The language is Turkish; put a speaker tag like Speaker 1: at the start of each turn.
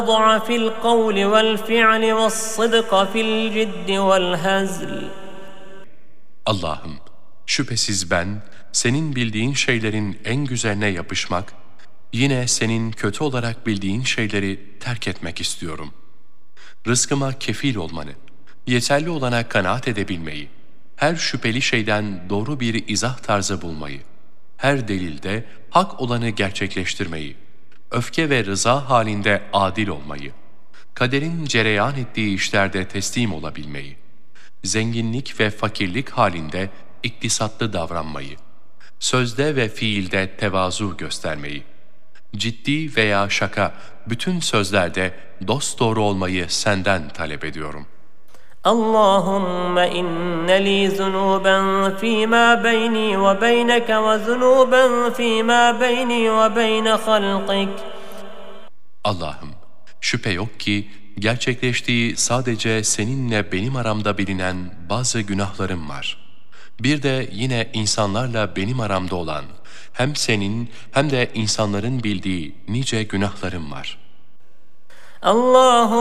Speaker 1: في القول والفعل والصدق في الجد والهزل.
Speaker 2: Allah'ım, şüphesiz ben senin bildiğin şeylerin en güzeline yapışmak, yine senin kötü olarak bildiğin şeyleri terk etmek istiyorum. Rızkıma kefil olmanı, yeterli olana kanaat edebilmeyi, her şüpheli şeyden doğru bir izah tarzı bulmayı, her delilde hak olanı gerçekleştirmeyi, öfke ve rıza halinde adil olmayı, kaderin cereyan ettiği işlerde teslim olabilmeyi, zenginlik ve fakirlik halinde iktisatlı davranmayı, sözde ve fiilde tevazu göstermeyi, ciddi veya şaka bütün sözlerde dosdoğru olmayı senden talep ediyorum.
Speaker 1: اللهم إن لي ذنوبا فيما بيني وبينك وذنوبا فيما بيني وبين خلقك.
Speaker 2: Allah'ım, şüphe yok ki gerçekleştiği sadece seninle benim aramda bilinen bazı günahlarım var. Bir de yine insanlarla benim aramda olan hem senin hem de insanların bildiği nice günahlarım var.
Speaker 1: اللهم